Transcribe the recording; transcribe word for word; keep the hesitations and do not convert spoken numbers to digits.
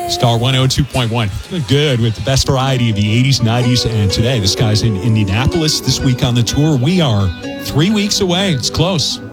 Star one oh two point one. Good with the best variety of the eighties, nineties, and today. This guy's in Indianapolis this week on the tour. We are three weeks away. It's close.